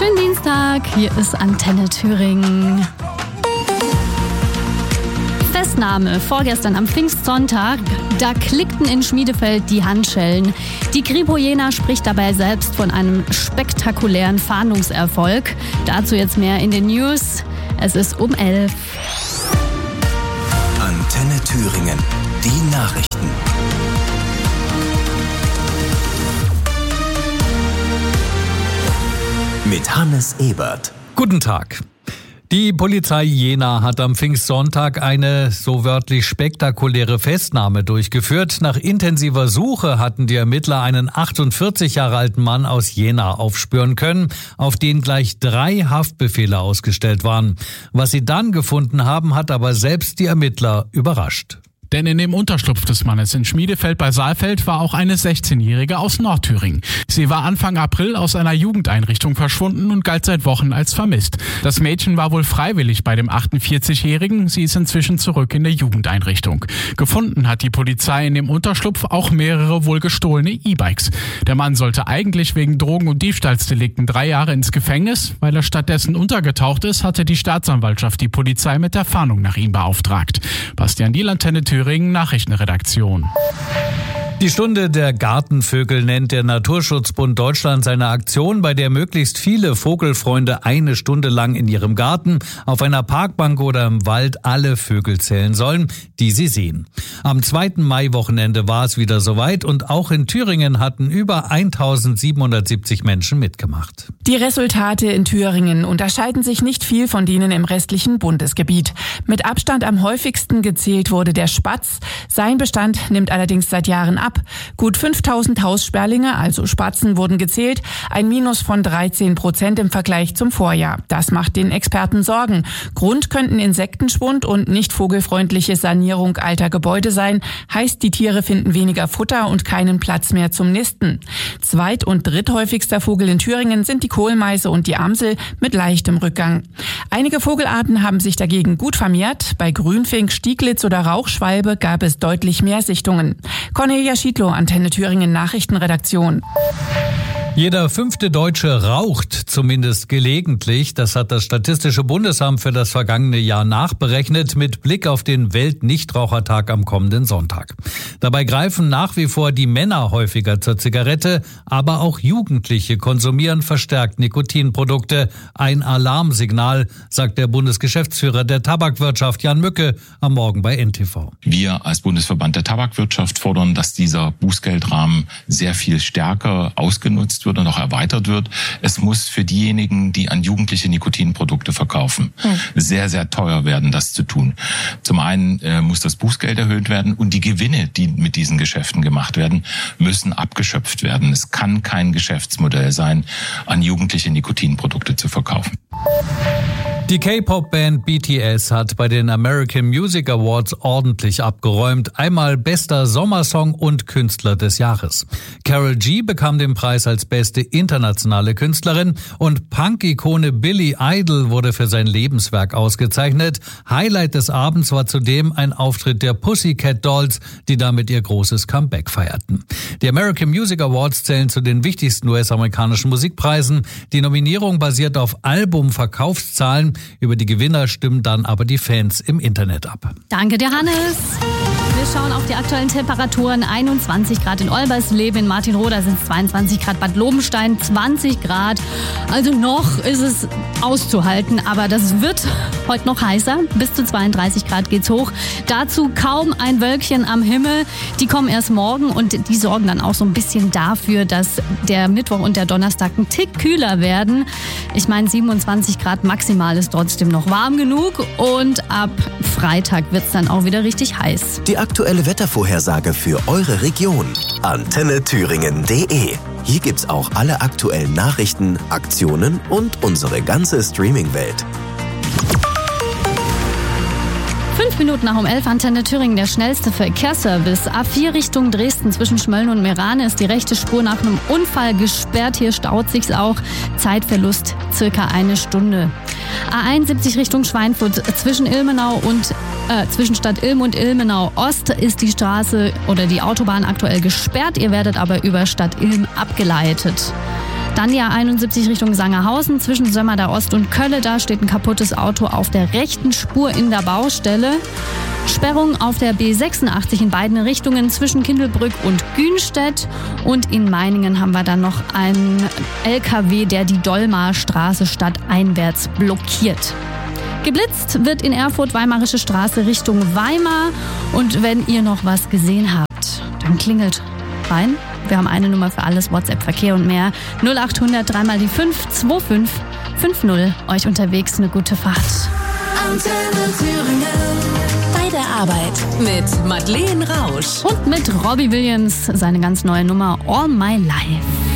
Schönen Dienstag, hier ist Antenne Thüringen. Festnahme vorgestern am Pfingstsonntag, da klickten in Schmiedefeld die Handschellen. Die Kripo Jena spricht dabei selbst von einem spektakulären Fahndungserfolg. Dazu jetzt mehr in den News. Es ist um 11. Antenne Thüringen, die Nachrichten. Mit Hannes Ebert. Guten Tag. Die Polizei Jena hat am Pfingstsonntag eine so wörtlich spektakuläre Festnahme durchgeführt. Nach intensiver Suche hatten die Ermittler einen 48 Jahre alten Mann aus Jena aufspüren können, auf den gleich 3 Haftbefehle ausgestellt waren. Was sie dann gefunden haben, hat aber selbst die Ermittler überrascht. Denn in dem Unterschlupf des Mannes in Schmiedefeld bei Saalfeld war auch eine 16-Jährige aus Nordthüringen. Sie war Anfang April aus einer Jugendeinrichtung verschwunden und galt seit Wochen als vermisst. Das Mädchen war wohl freiwillig bei dem 48-Jährigen. Sie ist inzwischen zurück in der Jugendeinrichtung. Gefunden hat die Polizei in dem Unterschlupf auch mehrere wohl gestohlene E-Bikes. Der Mann sollte eigentlich wegen Drogen- und Diebstahlsdelikten 3 Jahre ins Gefängnis. Weil er stattdessen untergetaucht ist, hatte die Staatsanwaltschaft die Polizei mit der Fahndung nach ihm beauftragt. Bastian Diel, Antenne Thüringen, Nachrichtenredaktion. Die Stunde der Gartenvögel nennt der Naturschutzbund Deutschland seine Aktion, bei der möglichst viele Vogelfreunde eine Stunde lang in ihrem Garten, auf einer Parkbank oder im Wald alle Vögel zählen sollen, die sie sehen. Am 2. Mai-Wochenende war es wieder soweit und auch in Thüringen hatten über 1770 Menschen mitgemacht. Die Resultate in Thüringen unterscheiden sich nicht viel von denen im restlichen Bundesgebiet. Mit Abstand am häufigsten gezählt wurde der Spatz. Sein Bestand nimmt allerdings seit Jahren ab. Gut 5000 Haussperlinge, also Spatzen, wurden gezählt. Ein Minus von 13% im Vergleich zum Vorjahr. Das macht den Experten Sorgen. Grund könnten Insektenschwund und nicht vogelfreundliche Sanierung alter Gebäude sein. Heißt, die Tiere finden weniger Futter und keinen Platz mehr zum Nisten. Zweit- und dritthäufigster Vogel in Thüringen sind die Kohlmeise und die Amsel mit leichtem Rückgang. Einige Vogelarten haben sich dagegen gut vermehrt. Bei Grünfink, Stieglitz oder Rauchschwalbe gab es deutlich mehr Sichtungen. Cornelia Schiedlow, Antenne Thüringen Nachrichtenredaktion. Jeder 5. Deutsche raucht zumindest gelegentlich. Das hat das Statistische Bundesamt für das vergangene Jahr nachberechnet mit Blick auf den Weltnichtrauchertag am kommenden Sonntag. Dabei greifen nach wie vor die Männer häufiger zur Zigarette, aber auch Jugendliche konsumieren verstärkt Nikotinprodukte. Ein Alarmsignal, sagt der Bundesgeschäftsführer der Tabakwirtschaft Jan Mücke am Morgen bei NTV. Wir als Bundesverband der Tabakwirtschaft fordern, dass dieser Bußgeldrahmen sehr viel stärker ausgenutzt wird und auch erweitert wird. Es muss für diejenigen, die an Jugendliche Nikotinprodukte verkaufen, sehr, sehr teuer werden, das zu tun. Zum einen muss das Bußgeld erhöht werden und die Gewinne, die mit diesen Geschäften gemacht werden, müssen abgeschöpft werden. Es kann kein Geschäftsmodell sein, an Jugendliche Nikotinprodukte zu verkaufen. Die K-Pop-Band BTS hat bei den American Music Awards ordentlich abgeräumt. Einmal bester Sommersong und Künstler des Jahres. Karol G bekam den Preis als beste internationale Künstlerin und Punk-Ikone Billy Idol wurde für sein Lebenswerk ausgezeichnet. Highlight des Abends war zudem ein Auftritt der Pussycat Dolls, die damit ihr großes Comeback feierten. Die American Music Awards zählen zu den wichtigsten US-amerikanischen Musikpreisen. Die Nominierung basiert auf Albumverkaufszahlen. Über die Gewinner stimmen dann aber die Fans im Internet ab. Danke dir, Hannes. Wir schauen auf die aktuellen Temperaturen. 21 Grad in Olbersleben, in Martinroda sind es 22 Grad, Bad Lobenstein 20 Grad. Also noch ist es auszuhalten, aber das wird heute noch heißer. Bis zu 32 Grad geht's hoch. Dazu kaum ein Wölkchen am Himmel. Die kommen erst morgen und die sorgen dann auch so ein bisschen dafür, dass der Mittwoch und der Donnerstag ein Tick kühler werden. Ich meine, 27 Grad maximal ist trotzdem noch warm genug und ab Freitag wird's dann auch wieder richtig heiß. Die aktuelle Wettervorhersage für eure Region. AntenneThüringen.de. Hier gibt's auch alle aktuellen Nachrichten, Aktionen und unsere ganze Streaming-Welt. 5 Minuten nach um 11, Antenne Thüringen, der schnellste Verkehrsservice. A4 Richtung Dresden zwischen Schmölln und Meerane ist die rechte Spur nach einem Unfall gesperrt. Hier staut sich's auch. Zeitverlust circa 1 Stunde. A71 Richtung Schweinfurt zwischen zwischen Stadt Ilm und Ilmenau Ost ist die Straße oder die Autobahn aktuell gesperrt. Ihr werdet aber über Stadt Ilm abgeleitet. Dann die A71 Richtung Sangerhausen. Zwischen Sömmerda Ost und Kölle, da steht ein kaputtes Auto auf der rechten Spur in der Baustelle. Sperrung auf der B86 in beiden Richtungen zwischen Kindelbrück und Günstedt. Und in Meiningen haben wir dann noch einen LKW, der die Dollmarstraße stadteinwärts blockiert. Geblitzt wird in Erfurt Weimarische Straße Richtung Weimar. Und wenn ihr noch was gesehen habt, dann klingelt rein. Wir haben eine Nummer für alles, WhatsApp, Verkehr und mehr. 0800 3 mal die 5 25 50. Euch unterwegs eine gute Fahrt. Antenne Thüringen. Bei der Arbeit mit Madeleine Rausch. Und mit Robbie Williams, seine ganz neue Nummer All My Life.